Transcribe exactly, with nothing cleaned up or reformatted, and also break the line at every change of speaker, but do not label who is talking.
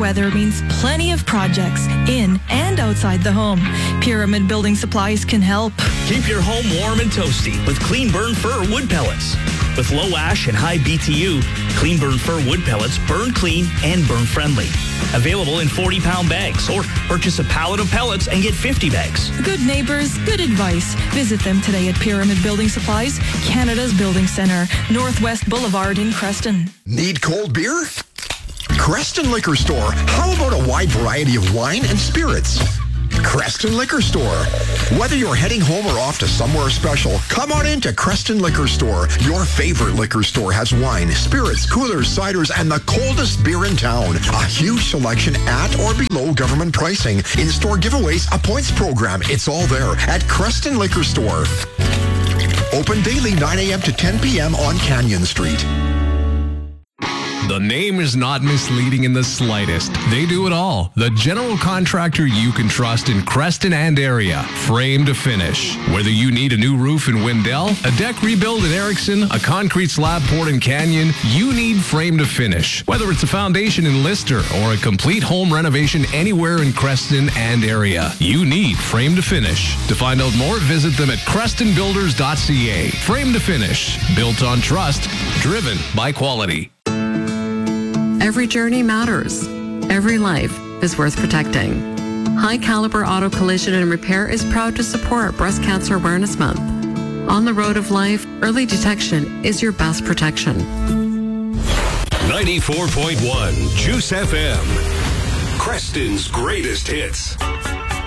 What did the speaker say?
weather means plenty of projects in and outside the home. Pyramid Building Supplies can help.
Keep your home warm and toasty with Clean Burn Fir wood pellets. With low ash and high B T U, Clean Burn Fir wood pellets burn clean and burn friendly. Available in forty-pound bags, or purchase a pallet of pellets and get fifty bags.
Good neighbors, good advice. Visit them today at Pyramid Building Supplies, Canada's Building Centre, Northwest Boulevard in Creston.
Need cold beer? Creston Liquor Store. How about a wide variety of wine and spirits? Creston Liquor Store. Whether you're heading home or off to somewhere special, come on into Creston Liquor Store. Your favorite liquor store has wine, spirits, coolers, ciders, and the coldest beer in town. A huge selection at or below government pricing. In-store giveaways, a points program. It's all there at Creston Liquor Store. Open daily nine a.m. to ten p.m. on Canyon Street.
The name is not misleading in the slightest. They do it all. The general contractor you can trust in Creston and area. Frame to finish. Whether you need a new roof in Wendell, a deck rebuild in Erickson, a concrete slab poured in Canyon, you need Frame to Finish. Whether it's a foundation in Lister or a complete home renovation anywhere in Creston and area, you need Frame to Finish. To find out more, visit them at creston builders dot c a. Frame to Finish. Built on trust. Driven by quality.
Every journey matters. Every life is worth protecting. High Caliber Auto Collision and Repair is proud to support Breast Cancer Awareness Month. On the road of life, early detection is your best protection.
ninety-four point one Juice F M. Creston's greatest hits.